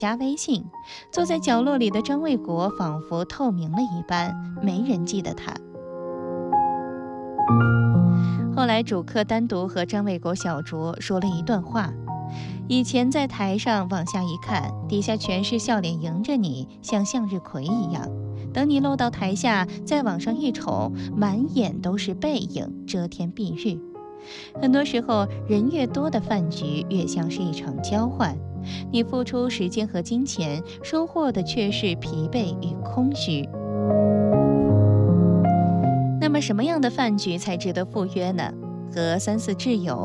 加微信。坐在角落里的张卫国仿佛透明了一般，没人记得他。后来主客单独和张卫国小酌，说了一段话。以前在台上往下一看，底下全是笑脸迎着你，像向日葵一样。等你落到台下，再往上一瞅，满眼都是背影，遮天蔽日。很多时候，人越多的饭局，越像是一场交换。你付出时间和金钱，收获的却是疲惫与空虚。那么什么样的饭局才值得赴约呢？和3、4挚友